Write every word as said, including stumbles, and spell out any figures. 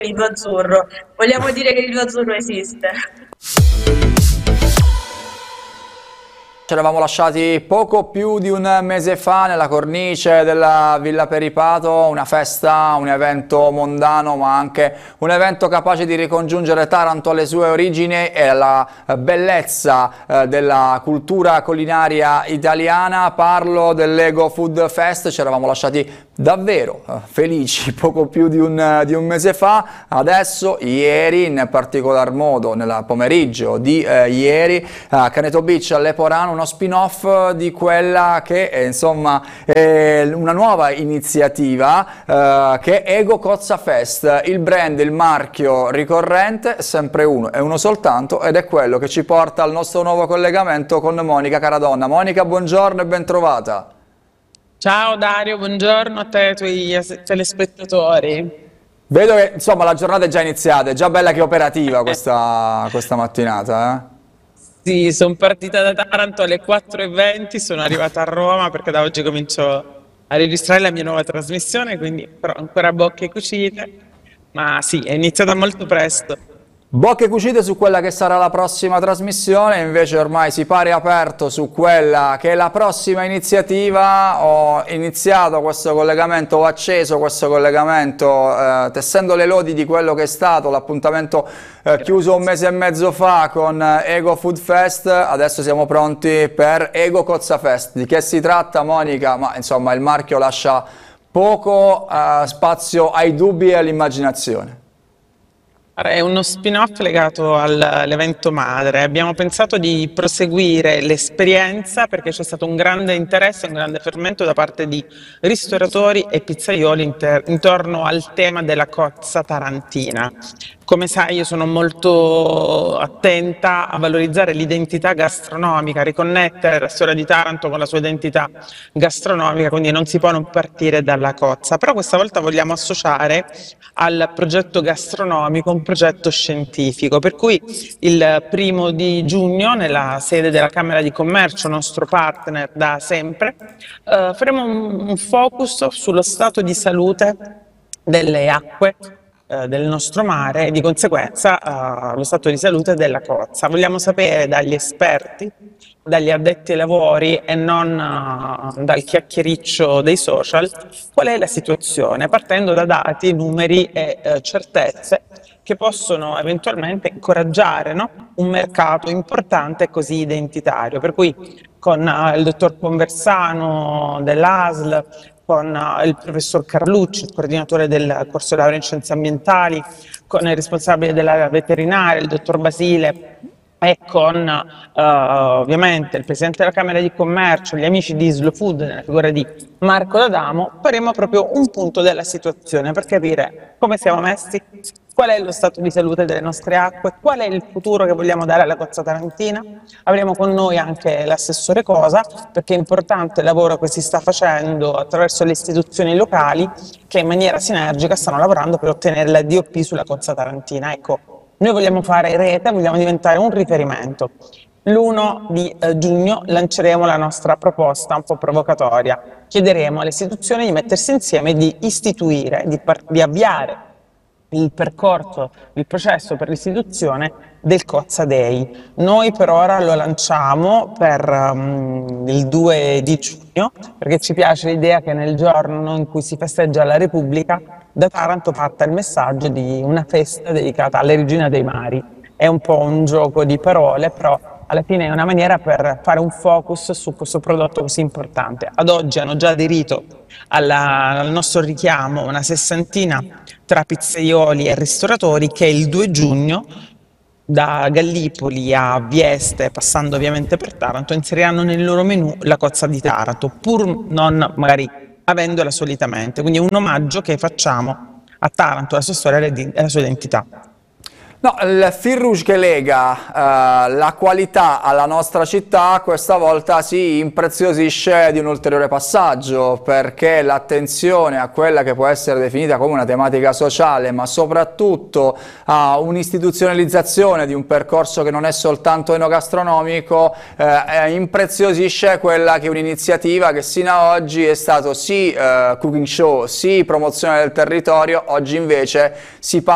Riso azzurro. Vogliamo dire che il riso azzurro esiste. Ci eravamo lasciati poco più di un mese fa nella cornice della Villa Peripato, una festa, un evento mondano ma anche un evento capace di ricongiungere Taranto alle sue origini e alla bellezza eh, della cultura culinaria italiana. Parlo dell'Ego Food Fest. Ci eravamo lasciati davvero eh, felici poco più di un, di un mese fa. Adesso, ieri, in particolar modo nel pomeriggio di eh, ieri, a Caneto Beach all'Eporano, uno spin-off di quella che è, insomma, è una nuova iniziativa eh, che è Ego Cozza Fest. Il brand, il marchio ricorrente è sempre uno, è uno soltanto, ed è quello che ci porta al nostro nuovo collegamento con Monica Caradonna. Monica, buongiorno e ben trovata. Ciao Dario, buongiorno a te e ai tuoi telespettatori. Vedo che, insomma, la giornata è già iniziata, è già bella che operativa questa, questa mattinata, eh? Sì, sono partita da Taranto alle quattro e venti, sono arrivata a Roma perché da oggi comincio a registrare la mia nuova trasmissione, quindi però ancora bocche cucite, ma sì, è iniziata molto presto. Bocche cucite su quella che sarà la prossima trasmissione, invece ormai si pare aperto su quella che è la prossima iniziativa. Ho iniziato questo collegamento, ho acceso questo collegamento eh, tessendo le lodi di quello che è stato l'appuntamento eh, chiuso un mese e mezzo fa con Ego Food Fest. Adesso siamo pronti per Ego Cozza Fest. Di che si tratta, Monica? Ma insomma, il marchio lascia poco eh, spazio ai dubbi e all'immaginazione. È uno spin-off legato all'evento madre. Abbiamo pensato di proseguire l'esperienza perché c'è stato un grande interesse, un grande fermento da parte di ristoratori e pizzaioli intorno al tema della cozza tarantina. Come sai, io sono molto attenta a valorizzare l'identità gastronomica, a riconnettere la storia di Taranto con la sua identità gastronomica, quindi non si può non partire dalla cozza. Però questa volta vogliamo associare al progetto gastronomico un progetto scientifico, per cui il primo di giugno nella sede della Camera di Commercio, nostro partner da sempre, eh, faremo un, un focus sullo stato di salute delle acque eh, del nostro mare e di conseguenza eh, lo stato di salute della cozza. Vogliamo sapere dagli esperti, dagli addetti ai lavori e non uh, dal chiacchiericcio dei social qual è la situazione, partendo da dati, numeri e uh, certezze che possono eventualmente incoraggiare, no? Un mercato importante e così identitario. Per cui con uh, il dottor Conversano dell'A S L, con uh, il professor Carlucci, il coordinatore del corso laurea in scienze ambientali, con il responsabile della veterinaria, il dottor Basile, e con uh, ovviamente il Presidente della Camera di Commercio, gli amici di Slow Food, nella figura di Marco D'Adamo, faremo proprio un punto della situazione per capire come siamo messi, qual è lo stato di salute delle nostre acque, qual è il futuro che vogliamo dare alla cozza tarantina. Avremo con noi anche l'assessore Cosa, perché è importante il lavoro che si sta facendo attraverso le istituzioni locali che in maniera sinergica stanno lavorando per ottenere la D O P sulla cozza tarantina. Ecco, noi vogliamo fare rete, vogliamo diventare un riferimento. L'primo di eh, giugno lanceremo la nostra proposta un po' provocatoria. Chiederemo alle istituzioni di mettersi insieme, di istituire, di, di avviare il percorso, il processo per l'istituzione del Cozza Day. Noi per ora lo lanciamo per um, il due di giugno, perché ci piace l'idea che nel giorno in cui si festeggia la Repubblica, da Taranto parta il messaggio di una festa dedicata alle regine dei mari. È un po' un gioco di parole, però alla fine è una maniera per fare un focus su questo prodotto così importante. Ad oggi hanno già aderito alla, al nostro richiamo una sessantina tra pizzaioli e ristoratori che il due giugno, da Gallipoli a Vieste, passando ovviamente per Taranto, inseriranno nel loro menù la cozza di Taranto, pur non magari avendola solitamente. Quindi è un omaggio che facciamo a Taranto, alla sua storia e alla sua identità. No, il fil rouge che lega eh, la qualità alla nostra città questa volta si impreziosisce di un ulteriore passaggio, perché l'attenzione a quella che può essere definita come una tematica sociale, ma soprattutto a un'istituzionalizzazione di un percorso che non è soltanto enogastronomico, eh, impreziosisce quella che è un'iniziativa che sino ad oggi è stato sì eh, cooking show, sì promozione del territorio. Oggi invece si passa